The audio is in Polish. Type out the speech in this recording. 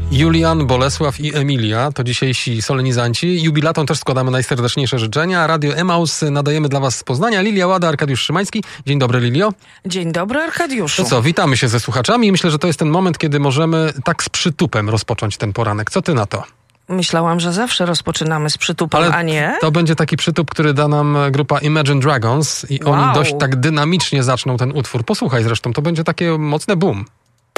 Julian, Bolesław i Emilia to dzisiejsi solenizanci. Jubilatom też składamy najserdeczniejsze życzenia. Radio Emaus nadajemy dla was z Poznania. Lilia Łada, Arkadiusz Szymański. Dzień dobry, Lilio. Dzień dobry, Arkadiuszu. To co, witamy się ze słuchaczami i myślę, że to jest ten moment, kiedy możemy tak z przytupem rozpocząć ten poranek. Co ty na to? Myślałam, że zawsze rozpoczynamy z przytupem, ale a nie? To będzie taki przytup, który da nam grupa Imagine Dragons i oni dość tak dynamicznie zaczną ten utwór. Posłuchaj zresztą, to będzie takie mocne boom.